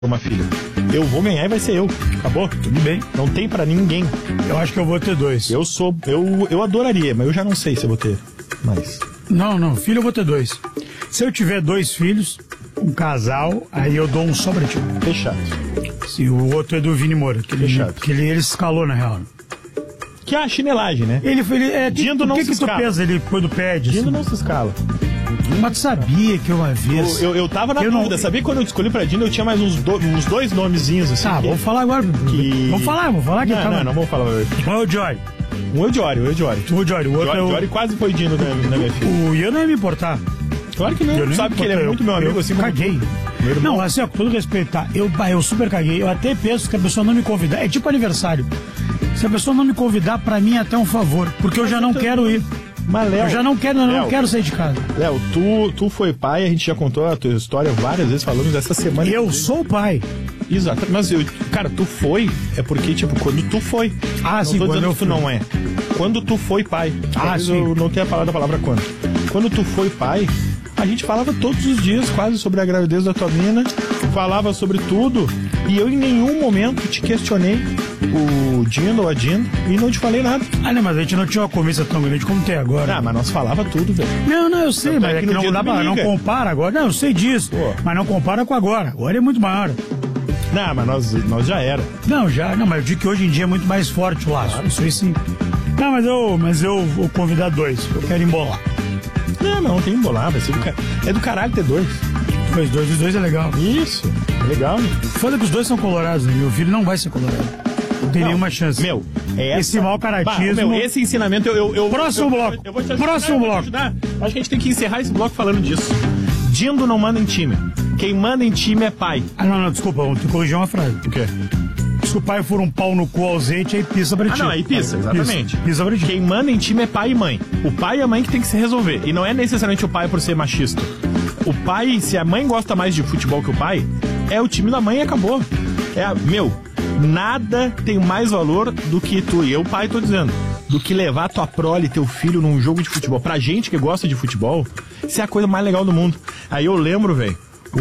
uma filha. Eu vou ganhar e vai ser eu. Acabou? Tudo bem. Não tem pra ninguém. Eu acho que eu vou ter 2. Eu adoraria, mas eu já não sei se eu vou ter mais. Não, filho eu vou ter 2. Se eu tiver 2 filhos, um casal, aí eu dou um só pra ti. Fechado. Sim, o outro é do Vini Moura. Fechado. Que ele escalou, na real. Que é a chinelagem, né? Dindo não se escala. O que tu pensa? Ele pôs do pé disso. Dindo não se escala. Mas tu sabia que uma vez... Eu tava na dúvida. Sabia que quando eu escolhi pra Dindo, eu tinha mais uns 2 nomezinhos assim. Vamos falar agora. Vamos falar que não vamos falar. Um é o Joy. Um é o Jory. O outro é o... Jory quase foi Dindo na minha filha. O Ian não ia me importar. Claro que não. Sabe que ele é muito meu amigo, assim. Caguei. Não, assim, ó, com todo respeito, tá? Eu super caguei. Eu até penso que a pessoa não me convidar. É tipo aniversário. Se a pessoa não me convidar, pra mim é até um favor. Porque eu já não quero ir. Mas, Léo, eu já não quero sair de casa. Léo, tu foi pai, a gente já contou a tua história várias vezes, falamos essa semana. Eu sou pai. Exato, mas cara, tu foi, é porque, tipo, quando tu foi. Não sim, quando eu tu não é. Quando tu foi pai. Sim. Eu não tenho a palavra quando. Quando tu foi pai, a gente falava todos os dias quase sobre a gravidez da tua mina, falava sobre tudo, e eu em nenhum momento te questionei o Dindo ou a Dindo e não te falei nada. Não, mas a gente não tinha uma conversa tão grande como tem agora. Mas nós falava tudo, velho. Não, eu sei, mas é que não dá pra... Não compara agora. Não, eu sei disso. Pô. Mas não compara com agora. Agora é muito maior. Não, mas nós já era. Não, mas eu digo que hoje em dia é muito mais forte o laço. Isso aí sim. Não, mas eu vou convidar 2. Eu quero embolar. Não tem embolar, vai ser é do caralho ter 2. Os dois é legal. Isso, é legal. Foda que os 2 são colorados, né? Meu filho não vai ser colorado. Não tem nenhuma chance. Esse mau caratismo. Esse ensinamento Próximo bloco. Eu vou te ajudar. Próximo bloco. Acho que a gente tem que encerrar esse bloco falando disso. Dindo não manda em time. Quem manda em time é pai. Não, desculpa, vou te corrigir uma frase. O quê? Se o pai for um pau no cu ausente, aí pisa pra ti. Aí pisa, exatamente. Pisa pra ti. Quem manda em time é pai e mãe. O pai e a mãe que tem que se resolver. E não é necessariamente o pai por ser machista. O pai, se a mãe gosta mais de futebol que o pai, é o time da mãe e acabou. Nada tem mais valor do que tu, e eu, pai, tô dizendo, do que levar tua prole, teu filho num jogo de futebol. Pra gente que gosta de futebol, isso é a coisa mais legal do mundo. Aí eu lembro, velho,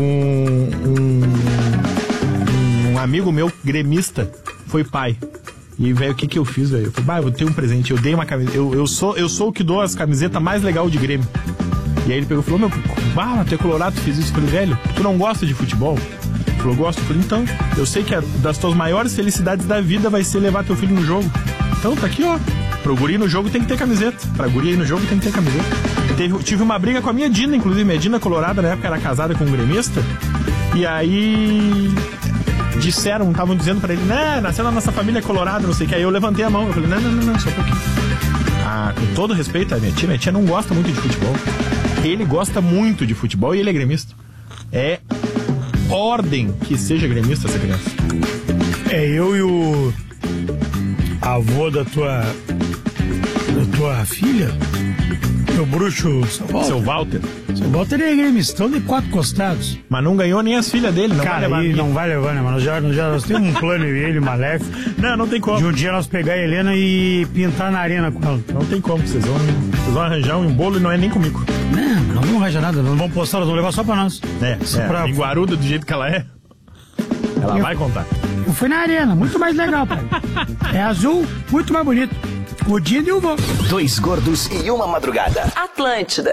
um amigo meu, gremista, foi pai. E, velho, o que eu fiz, velho? Eu falei, eu tenho um presente, eu dei uma camiseta. Eu sou o que dou as camisetas mais legal de Grêmio. E aí ele pegou e falou, tu é colorado, tu fez isso. Eu falei, velho, tu não gosta de futebol? Ele falou, gosto. Eu falei, então, eu sei que das tuas maiores felicidades da vida vai ser levar teu filho no jogo. Então, tá aqui, ó. Pro guri no jogo tem que ter camiseta. Pra guri ir no jogo tem que ter camiseta. Tive uma briga com a minha Dina, inclusive. Minha Dina colorada, na época, era casada com um gremista. E aí... estavam dizendo pra ele, nasceu na nossa família colorada, não sei o que. Aí eu levantei a mão, eu falei, não, só um pouquinho. Com todo respeito à minha tia não gosta muito de futebol. Ele gosta muito de futebol e ele é gremista. É ordem que seja gremista essa criança. Eu e o avô da tua filha, o bruxo Seu Walter. Seu Walter é gremistão de 4 costados. Mas não ganhou nem as filhas dele, não. Cara, vai levar. Não vai levar, né? Mas nós temos um plano ele, maléfico. Não tem como. De um dia nós pegar a Helena e pintar na arena com ela. Não tem como, vocês vão arranjar um bolo e não é nem comigo. Não vamos arranjar nada, não vamos postar, nós vamos levar só pra nós. Guaruda do jeito que ela é, ela vai contar. Eu fui na arena, muito mais legal, pai. É azul, muito mais bonito. O Dindo e o vô. 2 gordos e uma madrugada. Atlântida.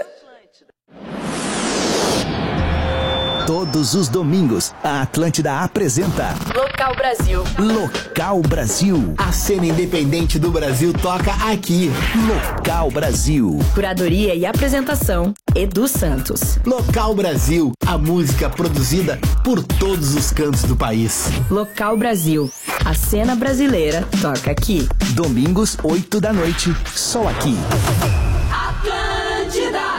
Todos os domingos, a Atlântida apresenta Local Brasil. Local Brasil. A cena independente do Brasil toca aqui. Local Brasil. Curadoria e apresentação, Edu Santos. Local Brasil. A música produzida por todos os cantos do país. Local Brasil. A cena brasileira toca aqui. Domingos, 8 da noite, só aqui. Atlântida.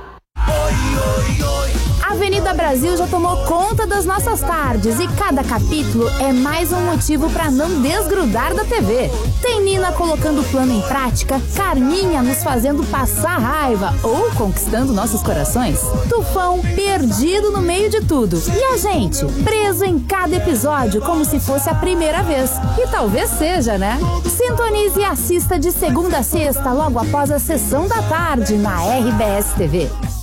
A Avenida Brasil já tomou conta das nossas tardes e cada capítulo é mais um motivo para não desgrudar da TV. Tem Nina colocando o plano em prática, Carminha nos fazendo passar raiva ou conquistando nossos corações, Tufão perdido no meio de tudo e a gente preso em cada episódio como se fosse a primeira vez. E talvez seja, né? Sintonize e assista de segunda a sexta logo após a sessão da tarde na RBS TV.